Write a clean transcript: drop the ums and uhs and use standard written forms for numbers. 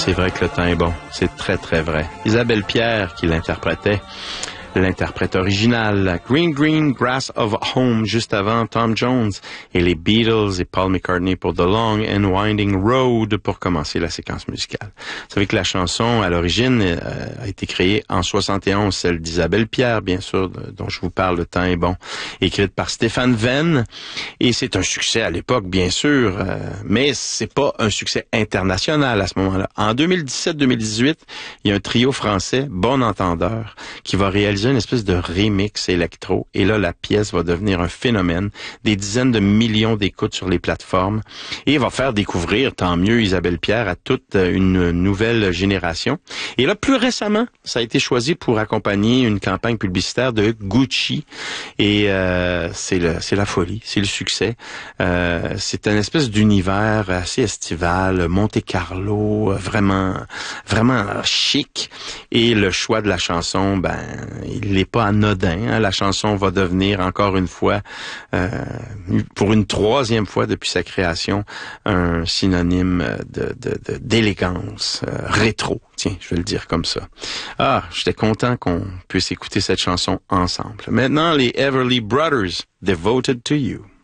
C'est vrai que le temps est bon. C'est très, très vrai. Isabelle Pierre qui l'interprétait. L'interprète original, Green Green Grass of Home, juste avant Tom Jones, et les Beatles et Paul McCartney pour The Long and Winding Road pour commencer la séquence musicale. Vous savez que la chanson, à l'origine, a été créée en 71, celle d'Isabelle Pierre, bien sûr, dont je vous parle, Le temps est bon, écrite par Stéphane Venn, et c'est un succès à l'époque, bien sûr, mais c'est pas un succès international à ce moment-là. En 2017-2018, il y a un trio français, Bon Entendeur, qui va réaliser une espèce de remix électro. Et là, la pièce va devenir un phénomène. Des dizaines de millions d'écoutes sur les plateformes. Et va faire découvrir, tant mieux, Isabelle Pierre à toute une nouvelle génération. Et là, plus récemment, ça a été choisi pour accompagner une campagne publicitaire de Gucci. Et c'est la folie, c'est le succès. C'est une espèce d'univers assez estival, Monte-Carlo, vraiment chic. Et le choix de la chanson, il n'est pas anodin. Hein. La chanson va devenir encore une fois, pour une troisième fois depuis sa création, un synonyme d'élégance, rétro. Tiens, je vais le dire comme ça. Ah, j'étais content qu'on puisse écouter cette chanson ensemble. Maintenant, les Everly Brothers, Devoted to You.